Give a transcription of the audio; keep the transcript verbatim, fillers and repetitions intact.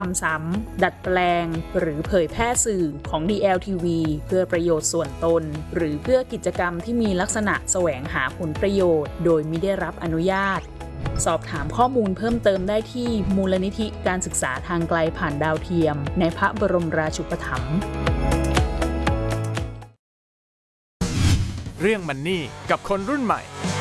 ทำซ้ำดัดแปลงหรือเผยแพร่สื่อของ ดี แอล ที วี เพื่อประโยชน์ส่วนตนหรือเพื่อกิจกรรมที่มีลักษณะแสวงหาผลประโยชน์โดยมิได้รับอนุญาตสอบถามข้อมูลเพิ่มเติมได้ที่มูลนิธิการศึกษาทางไกลผ่านดาวเทียมในพระบรมราชูปถัมภ์เรื่องมันนี่กับคนรุ่นใหม่